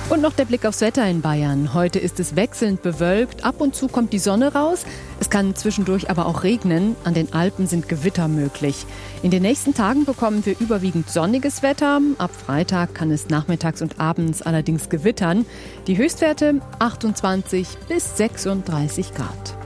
Und noch der Blick aufs Wetter in Bayern. Heute ist es wechselnd bewölkt, ab und zu kommt die Sonne raus. Es kann zwischendurch aber auch regnen. An den Alpen sind Gewitter möglich. In den nächsten Tagen bekommen wir überwiegend sonniges Wetter. Ab Freitag kann es nachmittags und abends allerdings gewittern. Die Höchstwerte 28 bis 36 Grad.